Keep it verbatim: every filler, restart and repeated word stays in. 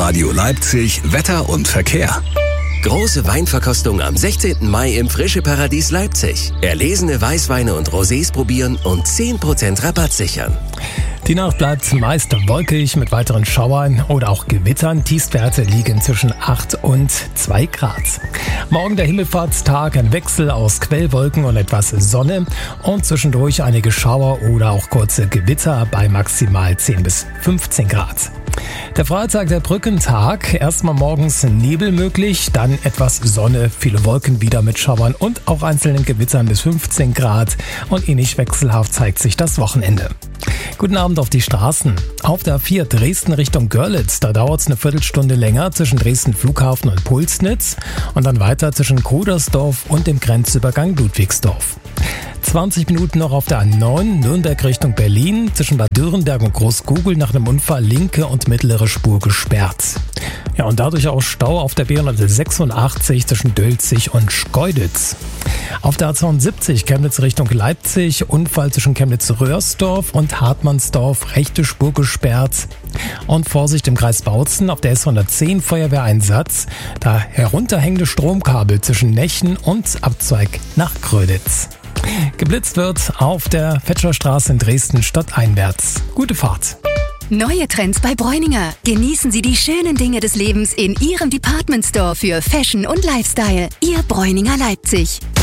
Radio Leipzig Wetter und Verkehr. Große Weinverkostung am sechzehnten Mai im Frische Paradies Leipzig. Erlesene Weißweine und Rosés probieren und zehn Prozent Rabatt sichern. Die Nacht bleibt meist wolkig mit weiteren Schauern oder auch Gewittern. Tiefstwerte liegen zwischen acht und zwei Grad. Morgen der Himmelfahrtstag, ein Wechsel aus Quellwolken und etwas Sonne und zwischendurch einige Schauer oder auch kurze Gewitter bei maximal zehn bis fünfzehn Grad. Der Freitag, der Brückentag, erstmal morgens Nebel möglich, dann etwas Sonne, viele Wolken wieder mit Schauern und auch einzelnen Gewittern bis fünfzehn Grad und ähnlich wechselhaft zeigt sich das Wochenende. Guten Abend auf die Straßen. Auf der A vier Dresden Richtung Görlitz, da dauert es eine Viertelstunde länger zwischen Dresden Flughafen und Pulsnitz und dann weiter zwischen Kudersdorf und dem Grenzübergang Ludwigsdorf. zwanzig Minuten noch auf der A neun, Nürnberg Richtung Berlin, zwischen Bad Dürrenberg und Großgugel nach einem Unfall linke und mittlere Spur gesperrt. Ja, und dadurch auch Stau auf der B hundertsechsundachtzig zwischen Dölzig und Schkeuditz. Auf der A zweiundsiebzig Chemnitz Richtung Leipzig, Unfall zwischen Chemnitz-Röhrsdorf und Hartmannsdorf, rechte Spur gesperrt. Und Vorsicht im Kreis Bautzen auf der S hundertzehn Feuerwehreinsatz, da herunterhängende Stromkabel zwischen Nechen und Abzweig nach Gröditz. Geblitzt wird auf der Fetscherstraße in Dresden stadteinwärts. Gute Fahrt! Neue Trends bei Bräuninger. Genießen Sie die schönen Dinge des Lebens in Ihrem Department Store für Fashion und Lifestyle. Ihr Bräuninger Leipzig.